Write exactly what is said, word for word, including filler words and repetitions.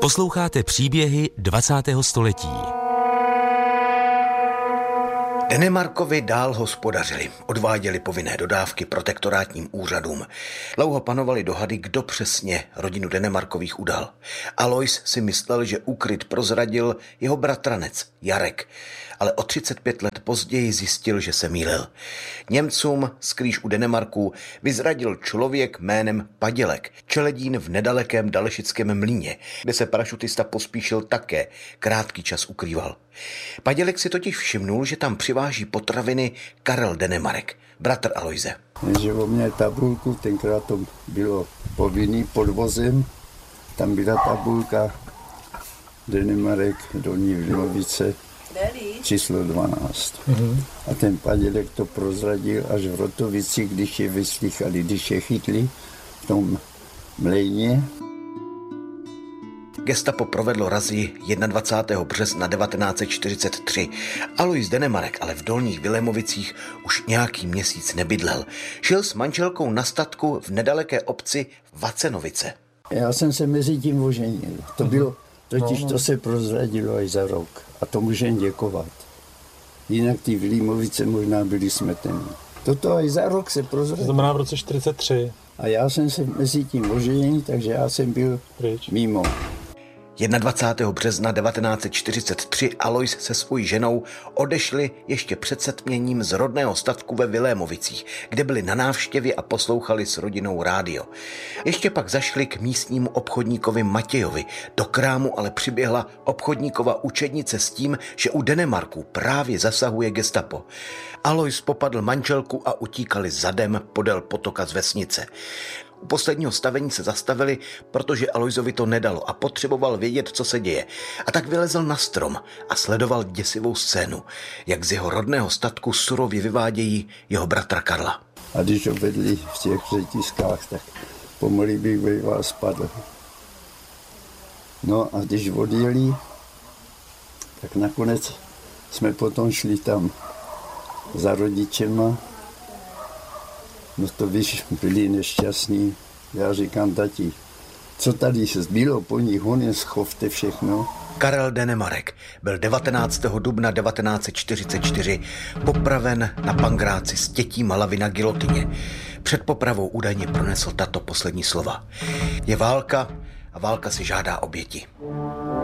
Posloucháte příběhy dvacátého století. Denemarkovi dál hospodařili, odváděli povinné dodávky protektorátním úřadům. Dlouho panovaly dohady, kdo přesně rodinu Denemarkových udal. Alois si myslel, že úkryt prozradil jeho bratranec Jarek, ale o třicet pět let později zjistil, že se mýlil. Němcům skrýž u Denemarků vyzradil člověk jménem Padělek, čeledín v nedalekém Dalešickém mlýně, kde se parašutista Pospíšil také krátký čas ukrýval. Padělek si totiž všimnul, že tam přiváží potraviny Karel Denemarek, bratr Aloise. Že o mě tabulku, tenkrát to bylo povinný podvozem, tam byla tabulka Denemarek, Dolní Vlinovice, číslo dvanáct. Mm-hmm. A ten Padělek to prozradil až v Rotovici, když je vyslýchali, když je chytli v tom mlejně. Gestapo provedlo razii dvacátého prvního března devatenáct set čtyřicet tři. Alois Denemarek ale v Dolních Vilémovicích už nějaký měsíc nebydlel. Žil s manželkou na statku v nedaleké obci Vacenovice. Já jsem se mezi tím oženil. To bylo, totiž to se prozradilo až za rok. A to můžem děkovat. Jinak ty Vilímovice možná byly smeteny. Toto až za rok se prozradilo. To znamená v roce čtyřicet tři. A já jsem se mezi tím oženil, takže já jsem byl Pryč. mimo. dvacátého prvního března devatenáct set čtyřicet tři Alois se svojí ženou odešli ještě před setměním z rodného statku ve Vilémovicích, kde byli na návštěvě a poslouchali s rodinou rádio. Ještě pak zašli k místnímu obchodníkovi Matějovi. Do krámu ale přiběhla obchodníkova učednice s tím, že u Denemarků právě zasahuje gestapo. Alois popadl manželku a utíkali zadem podél potoka z vesnice. U posledního stavení se zastavili, protože Aloisovi to nedalo a potřeboval vědět, co se děje. A tak vylezl na strom a sledoval děsivou scénu, jak z jeho rodného statku surově vyvádějí jeho bratra Karla. A když ho vedli v těch řetiskách, tak pomalu bych býval spadl. No a když odjeli, tak nakonec jsme potom šli tam za rodičema. No to víš, byli nešťastní. Já říkám, tati, co tady se zbylo po nich, honě schovte všechno. Karel Denemarek byl devatenáctého dubna devatenáct set čtyřicet čtyři popraven na Pangráci s tětí Malavy na gilotině. Před popravou údajně pronesl tato poslední slova. Je válka a válka si žádá oběti.